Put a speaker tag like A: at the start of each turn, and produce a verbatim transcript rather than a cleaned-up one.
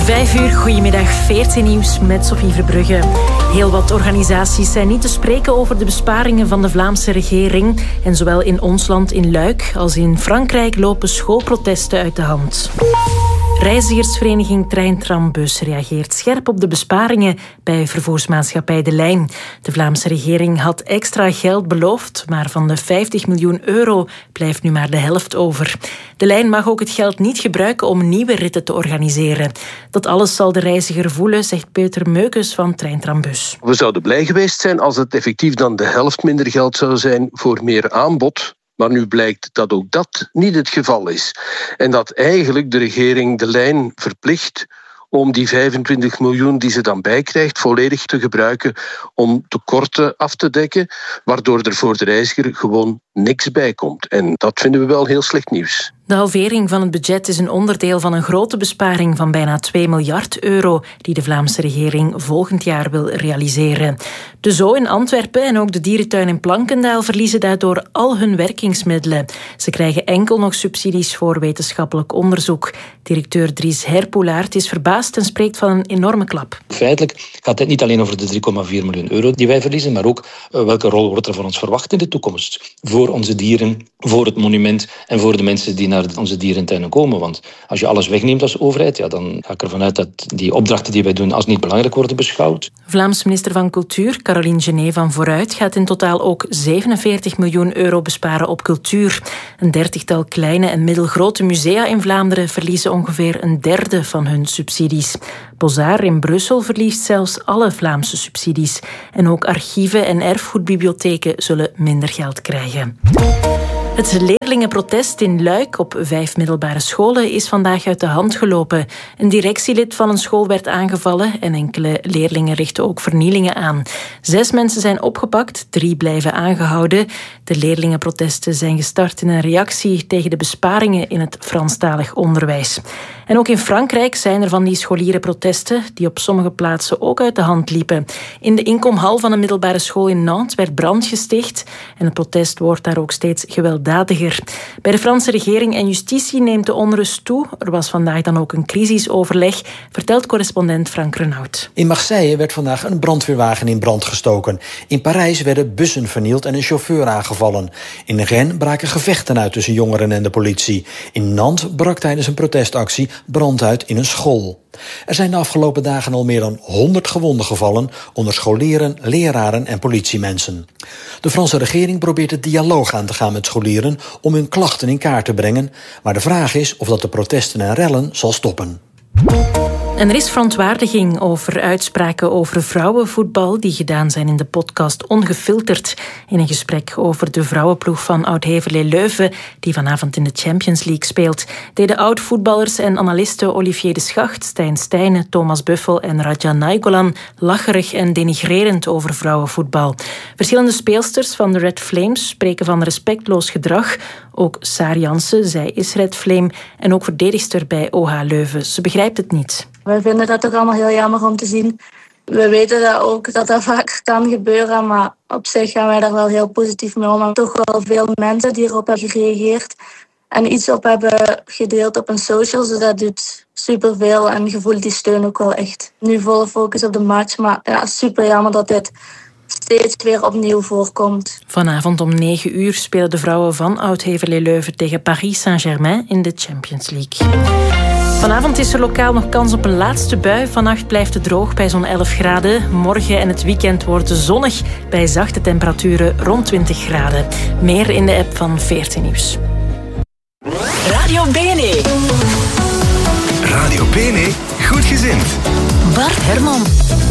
A: Vijf uur, goedemiddag, veertien nieuws met Sophie Verbrugge. Heel wat organisaties zijn niet te spreken over de besparingen van de Vlaamse regering. En zowel in ons land, in Luik, als in Frankrijk lopen schoolprotesten uit de hand. Reizigersvereniging Trein Tram Bus reageert scherp op de besparingen bij vervoersmaatschappij De Lijn. De Vlaamse regering had extra geld beloofd, maar van de vijftig miljoen euro blijft nu maar de helft over. De Lijn mag ook het geld niet gebruiken om nieuwe ritten te organiseren. Dat alles zal de reiziger voelen, zegt Peter Meukes van Trein Tram Bus.
B: We zouden blij geweest zijn als het effectief dan de helft minder geld zou zijn voor meer aanbod. Maar nu blijkt dat ook dat niet het geval is. En dat eigenlijk de regering De Lijn verplicht om die vijfentwintig miljoen die ze dan bijkrijgt volledig te gebruiken om tekorten af te dekken, waardoor er voor de reiziger gewoon niks bij komt. En dat vinden we wel heel slecht nieuws.
A: De halvering van het budget is een onderdeel van een grote besparing van bijna twee miljard euro die de Vlaamse regering volgend jaar wil realiseren. De Zoo in Antwerpen en ook de dierentuin in Plankendaal verliezen daardoor al hun werkingsmiddelen. Ze krijgen enkel nog subsidies voor wetenschappelijk onderzoek. Directeur Dries Herpoelaert is verbaasd en spreekt van een enorme klap.
C: Feitelijk gaat het niet alleen over de drie komma vier miljoen euro die wij verliezen, maar ook uh, welke rol wordt er van ons verwacht in de toekomst. Voor onze dieren, voor het monument en voor de mensen die naar onze dierentuinen komen. Want als je alles wegneemt als overheid, ja, dan ga ik ervan uit dat die opdrachten die wij doen als niet belangrijk worden beschouwd.
A: Vlaams minister van Cultuur, Caroline Genet van Vooruit, gaat in totaal ook zevenenveertig miljoen euro besparen op cultuur. Een dertigtal kleine en middelgrote musea in Vlaanderen verliezen ongeveer een derde van hun subsidies. Bozar in Brussel verliest zelfs alle Vlaamse subsidies. En ook archieven en erfgoedbibliotheken zullen minder geld krijgen. Het leerlingenprotest in Luik op vijf middelbare scholen is vandaag uit de hand gelopen. Een directielid van een school werd aangevallen en enkele leerlingen richten ook vernielingen aan. Zes mensen zijn opgepakt, drie blijven aangehouden. De leerlingenprotesten zijn gestart in een reactie tegen de besparingen in het Franstalig onderwijs. En ook in Frankrijk zijn er van die scholierenprotesten die op sommige plaatsen ook uit de hand liepen. In de inkomhal van een middelbare school in Nantes werd brand gesticht en het protest wordt daar ook steeds gewelddadiger. Bij de Franse regering en justitie neemt de onrust toe. Er was vandaag dan ook een crisisoverleg, vertelt correspondent Frank Renaud.
D: In Marseille werd vandaag een brandweerwagen in brand gestoken. In Parijs werden bussen vernield en een chauffeur aangevallen. In Rennes braken gevechten uit tussen jongeren en de politie. In Nantes brak tijdens een protestactie brand uit in een school. Er zijn de afgelopen dagen al meer dan honderd gewonden gevallen onder scholieren, leraren en politiemensen. De Franse regering probeert het dialoog aan te gaan met scholieren om hun klachten in kaart te brengen, maar de vraag is of dat de protesten en rellen zal stoppen.
A: En er is verontwaardiging over uitspraken over vrouwenvoetbal die gedaan zijn in de podcast Ongefilterd. In een gesprek over de vrouwenploeg van Oud-Heverlee Leuven, die vanavond in de Champions League speelt, deden oud-voetballers en analisten Olivier de Schacht, Stijn Stijnen, Thomas Buffel en Raja Nainggolan lacherig en denigrerend over vrouwenvoetbal. Verschillende speelsters van de Red Flames spreken van respectloos gedrag. Ook Saar Jansen, zij is Red Flame en ook verdedigster bij O H Leuven. Ze begrijpt het niet.
E: We vinden dat toch allemaal heel jammer om te zien. We weten dat ook dat dat vaak kan gebeuren, maar op zich gaan wij daar wel heel positief mee om. En toch wel veel mensen die erop hebben gereageerd en iets op hebben gedeeld op een social, dus dat doet superveel en je voelt die steun ook wel echt. Nu volle focus op de match, maar ja, super jammer dat dit steeds weer opnieuw voorkomt.
A: Vanavond om negen uur spelen de vrouwen van Oud-Heverlee Leuven tegen Paris Saint-Germain in de Champions League. Vanavond is er lokaal nog kans op een laatste bui. Vannacht blijft het droog bij zo'n elf graden. Morgen en het weekend wordt het zonnig bij zachte temperaturen rond twintig graden. Meer in de app van veertien Nieuws.
F: Radio B N E.
G: Radio B N E, goed gezind.
F: Bart Herman.